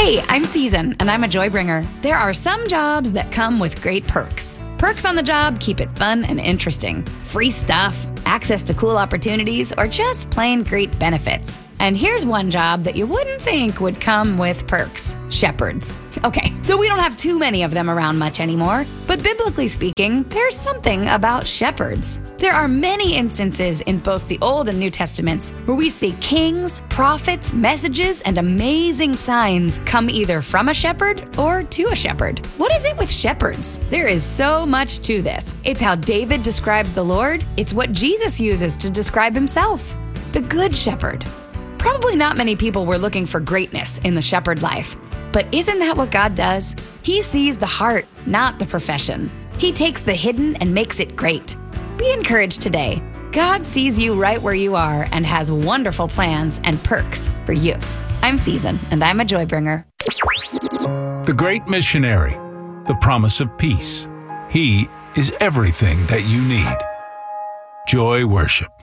Hey, I'm Season, and I'm a joy bringer. There are some jobs that come with great perks. Perks on the job keep it fun and interesting. Free stuff, access to cool opportunities, or just plain great benefits. And here's one job that you wouldn't think would come with perks: shepherds. Okay, so we don't have too many of them around much anymore, but biblically speaking, there's something about shepherds. There are many instances in both the Old and New Testaments where we see kings, prophets, messages, and amazing signs come either from a shepherd or to a shepherd. What is it with shepherds? There is so much to this. It's how David describes the Lord. It's what Jesus uses to describe himself. The Good Shepherd. Probably not many people were looking for greatness in the shepherd life. But isn't that what God does? He sees the heart, not the profession. He takes the hidden and makes it great. Be encouraged today. God sees you right where you are and has wonderful plans and perks for you. I'm Season, and I'm a joy bringer. The Great Missionary, the promise of peace. He is everything that you need. Joy Worship.